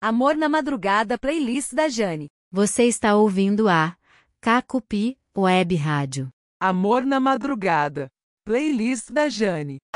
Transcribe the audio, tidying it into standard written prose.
Amor na Madrugada, playlist da Jane. Você está ouvindo a Cacupi Web Rádio. Amor na Madrugada, playlist da Jane.